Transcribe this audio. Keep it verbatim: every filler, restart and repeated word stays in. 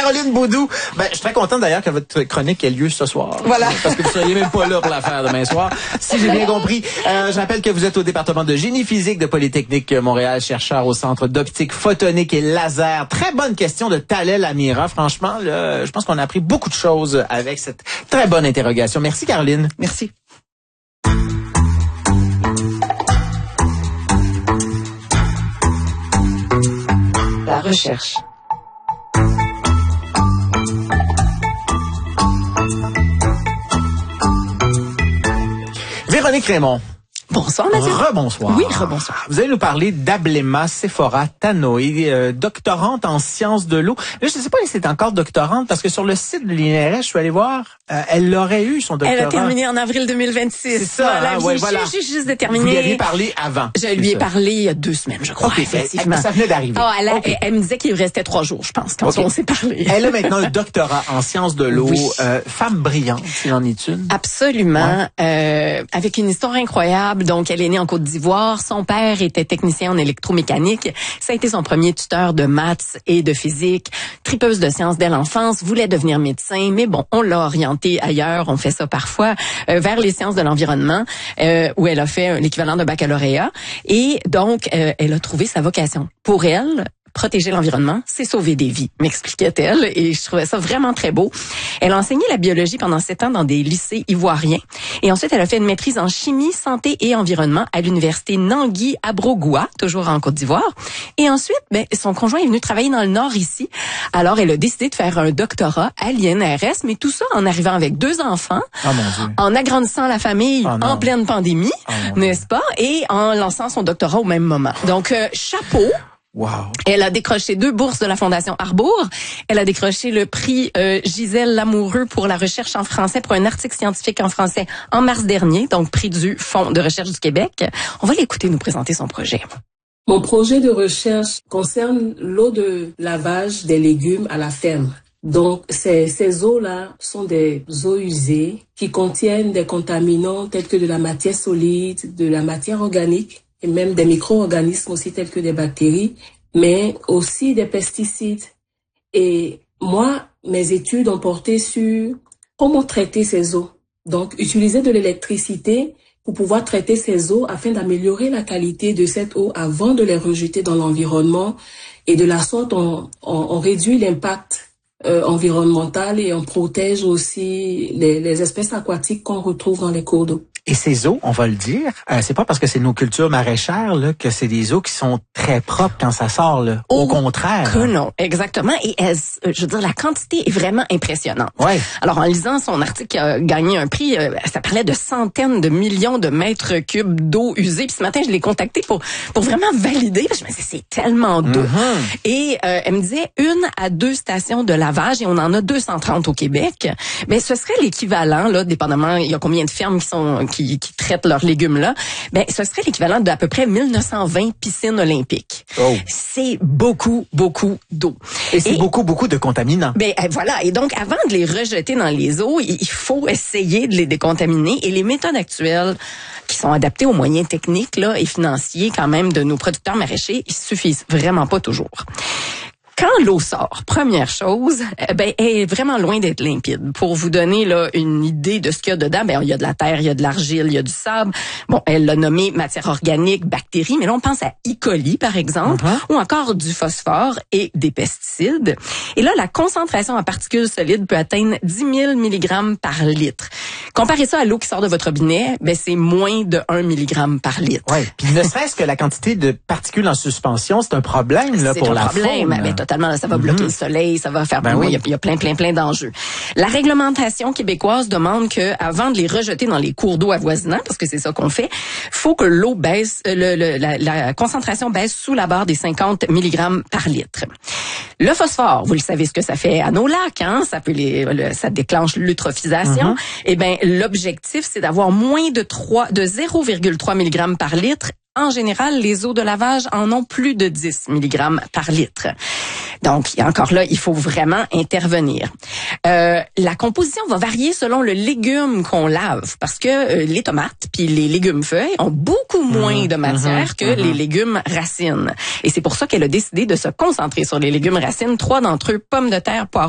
Caroline Beaudoux. Ben, je suis très content d'ailleurs que votre chronique ait lieu ce soir. Voilà. Parce que vous seriez même pas là pour la faire demain soir. Si j'ai bien compris. Euh, je rappelle que vous êtes au département de génie physique de Polytechnique Montréal, chercheur au Centre d'optique photonique et laser. Très bonne question de Talel Amira. Franchement, là, je pense qu'on a appris beaucoup de choses avec cette très bonne interrogation. Merci, Caroline. Merci. La recherche. Véronique Raymond. Bonsoir, Mathieu. Rebonsoir. Oui, rebonsoir. Vous allez nous parler d'Ablema Sephora Tanoï, euh, doctorante en sciences de l'eau. Là, je ne sais pas si c'est encore doctorante, parce que sur le site de l'I N R S, je suis allé voir, euh, elle l'aurait eu, son doctorat. Elle a terminé en avril deux mille vingt-six. C'est ça, voilà, hein, ouais, juste, voilà. juste, juste de terminer. Vous lui aviez parlé avant. Je lui ai ça. parlé il y a deux semaines, je crois, okay, effectivement. Ça venait d'arriver. Oh, elle, a, okay. elle me disait qu'il restait trois jours, je pense, quand okay. on s'est parlé. Elle a maintenant un doctorat en sciences de l'eau. Oui. Euh, femme brillante, s'il en est une. Absolument. Ouais. Euh, avec une histoire incroyable. Donc, elle est née en Côte d'Ivoire. Son père était technicien en électromécanique. Ça a été son premier tuteur de maths et de physique. Tripeuse de sciences dès l'enfance, voulait devenir médecin, mais bon, on l'a orientée ailleurs. On fait ça parfois euh, vers les sciences de l'environnement, euh, où elle a fait l'équivalent d'un baccalauréat. Et donc, euh, elle a trouvé sa vocation. Pour elle, protéger l'environnement, c'est sauver des vies, m'expliquait-elle, et je trouvais ça vraiment très beau. Elle a enseigné la biologie pendant sept ans dans des lycées ivoiriens, et ensuite elle a fait une maîtrise en chimie, santé et environnement à l'université Nangui à Brogoua, toujours en Côte d'Ivoire. Et ensuite, ben, son conjoint est venu travailler dans le Nord ici, alors elle a décidé de faire un doctorat à l'I N R S, mais tout ça en arrivant avec deux enfants, oh, mon Dieu. En agrandissant la famille oh, en pleine pandémie, oh, n'est-ce pas, et en lançant son doctorat au même moment. Donc, euh, chapeau. Wow. Elle a décroché deux bourses de la Fondation Arbour. Elle a décroché le prix euh, Gisèle Lamoureux pour la recherche en français, pour un article scientifique en français en mars dernier, donc prix du Fonds de recherche du Québec. On va l'écouter nous présenter son projet. Mon projet de recherche concerne l'eau de lavage des légumes à la ferme. Donc, ces, ces eaux-là sont des eaux usées qui contiennent des contaminants tels que de la matière solide, de la matière organique, et même des micro-organismes aussi tels que des bactéries, mais aussi des pesticides. Et moi, mes études ont porté sur comment traiter ces eaux. Donc, utiliser de l'électricité pour pouvoir traiter ces eaux afin d'améliorer la qualité de cette eau avant de les rejeter dans l'environnement. Et de la sorte, on, on, on réduit l'impact euh, environnemental et on protège aussi les, les espèces aquatiques qu'on retrouve dans les cours d'eau. Et ces eaux, on va le dire, euh, c'est pas parce que c'est nos cultures maraîchères là, que c'est des eaux qui sont très propres quand ça sort. Là. Au, Au contraire. Que non, exactement. Et elles, je veux dire, la quantité est vraiment impressionnante. Ouais. Alors, en lisant son article qui a gagné un prix, euh, ça parlait de centaines de millions de mètres cubes d'eau usée. Puis ce matin, je l'ai contactée pour pour vraiment valider. Je me disais, c'est tellement d'eau. Mm-hmm. Et euh, elle me disait une à deux stations de lavage, et on en a deux cent trente au Québec. Mais ce serait l'équivalent, là, dépendamment, il y a combien de fermes qui sont Qui, qui traitent leurs légumes là, ben ce serait l'équivalent d'à peu près mille neuf cent vingt piscines olympiques. Oh. C'est beaucoup, beaucoup d'eau. Et c'est et, beaucoup, beaucoup de contaminants. Ben voilà. Et donc, avant de les rejeter dans les eaux, il faut essayer de les décontaminer. Et les méthodes actuelles qui sont adaptées aux moyens techniques là et financiers quand même de nos producteurs maraîchers, ils suffisent vraiment pas toujours. Quand l'eau sort, première chose, ben elle est vraiment loin d'être limpide. Pour vous donner là une idée de ce qu'il y a dedans, ben il y a de la terre, il y a de l'argile, il y a du sable. Bon, elle l'a nommé matière organique, bactéries, mais là on pense à E. coli par exemple, uh-huh. ou encore du phosphore et des pesticides. Et là la concentration en particules solides peut atteindre dix mille milligrammes par litre. Comparez ça à l'eau qui sort de votre robinet, ben c'est moins de un milligramme par litre. Ouais. Puis ne serait-ce que la quantité de particules en suspension, c'est un problème là c'est pour un la problème. faune. Ben, totalement, ça va bloquer mm-hmm. le soleil, ça va faire ben oui. oui. il, y a, il y a plein plein plein d'enjeux. La réglementation québécoise demande que avant de les rejeter dans les cours d'eau avoisinants, parce que c'est ça qu'on fait, faut que l'eau baisse, le, le, la, la concentration baisse sous la barre des cinquante milligrammes par litre. Le phosphore, vous le savez ce que ça fait à nos lacs, hein, ça peut les, le, ça déclenche l'eutrophisation. Mm-hmm. Et ben l'objectif c'est d'avoir moins de trois, de zéro virgule trois milligrammes par litre. En général, les eaux de lavage en ont plus de dix milligrammes par litre. Donc, encore là, il faut vraiment intervenir. Euh, la composition va varier selon le légume qu'on lave, parce que euh, les tomates puis les légumes feuilles ont beaucoup moins mmh, de matière mmh, que mmh. les légumes racines. Et c'est pour ça qu'elle a décidé de se concentrer sur les légumes racines. Trois d'entre eux, pommes de terre, poireaux,